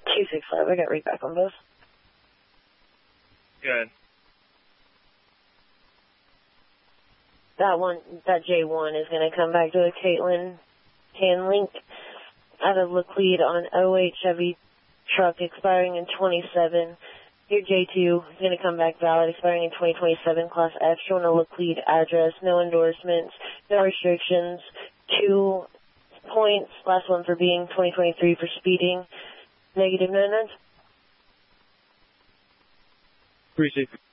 265, I got read back on both. Good. That J1 is going to come back to a Caitlin Hanlink out of Laclede on an 08 Chevy truck expiring in 27. Your J2 is going to come back valid, expiring in 2027, Class F, showing a Laclede address, no endorsements, no restrictions, 2 points, last one for being 2023 for speeding, -99. Appreciate it.